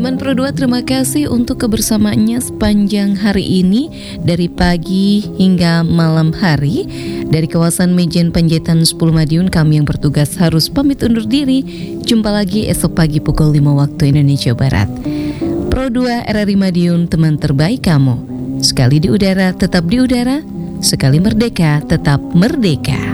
Teman Pro 2, terima kasih untuk kebersamaannya sepanjang hari ini, dari pagi hingga malam hari. Dari kawasan Mejen Panjaitan 10 Madiun, kami yang bertugas harus pamit undur diri. Jumpa lagi esok pagi pukul 5 waktu Indonesia Barat. Pro 2 RRI Madiun, teman terbaik kamu. Sekali di udara, tetap di udara. Sekali merdeka, tetap merdeka.